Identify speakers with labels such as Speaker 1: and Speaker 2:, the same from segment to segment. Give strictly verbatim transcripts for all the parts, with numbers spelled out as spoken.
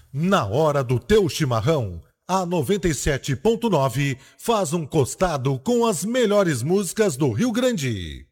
Speaker 1: Na hora do teu chimarrão, a noventa e sete ponto nove faz um costado com as melhores músicas do Rio Grande.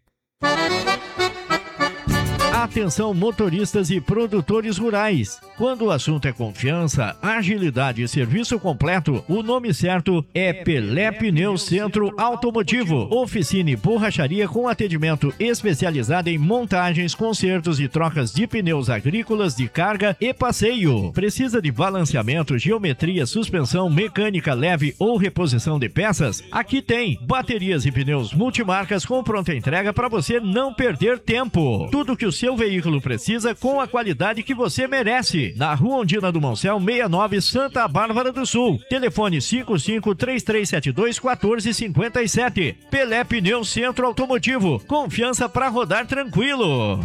Speaker 2: Atenção, motoristas e produtores rurais. Quando o assunto é confiança, agilidade e serviço completo, o nome certo é Pelé Pneus Centro Automotivo. Oficina e borracharia com atendimento especializado em montagens, consertos e trocas de pneus agrícolas de carga e passeio. Precisa de balanceamento, geometria, suspensão, mecânica leve ou reposição de peças? Aqui tem baterias e pneus multimarcas com pronta entrega para você não perder tempo. Tudo que o seu veículo precisa com a qualidade que você merece. Na Rua Ondina do Moncel, sessenta e nove, Santa Bárbara do Sul. Telefone cinco cinco, três três sete dois, um quatro cinco sete. Pelé Pneus Centro Automotivo. Confiança para rodar tranquilo.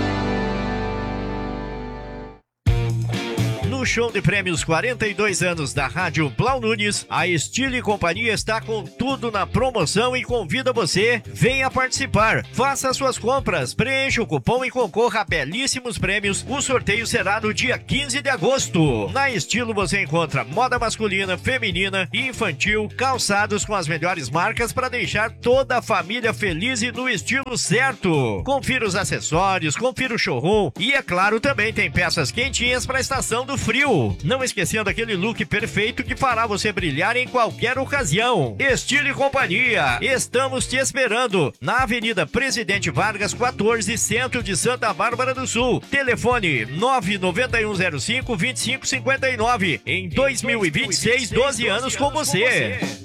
Speaker 2: No show de prêmios quarenta e dois anos da Rádio Blau Nunes, a Estilo e Companhia está com tudo na promoção e convida você, venha participar. Faça suas compras, preencha o cupom e concorra a belíssimos prêmios. O sorteio será no dia quinze de agosto. Na Estilo você encontra moda masculina, feminina e infantil, calçados com as melhores marcas para deixar toda a família feliz e no estilo certo. Confira os acessórios, confira o showroom e, é claro, também tem peças quentinhas para a estação do frio. Não esquecendo aquele look perfeito que fará você brilhar em qualquer ocasião. Estilo e Companhia, estamos te esperando na Avenida Presidente Vargas quatorze, centro de Santa Bárbara do Sul. Telefone nove nove um zero cinco, dois cinco cinco nove. Em dois mil e vinte e seis, doze anos com você.